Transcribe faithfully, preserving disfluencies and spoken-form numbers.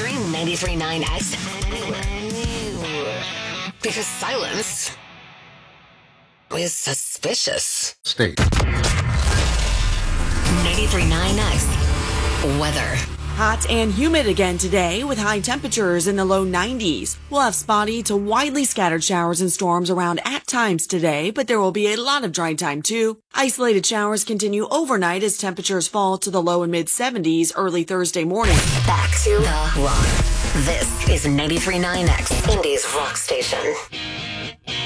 Stream ninety-three point nine X anywhere. Because silence is suspicious. State. ninety-three point nine X weather. Hot and humid again today with high temperatures in the low nineties. We'll have spotty to widely scattered showers and storms around at times today, but there will be a lot of dry time too. Isolated showers continue overnight as temperatures fall to the low and mid seventies early Thursday morning. Back to the rock. This is ninety-three point nine X, Indy's rock station.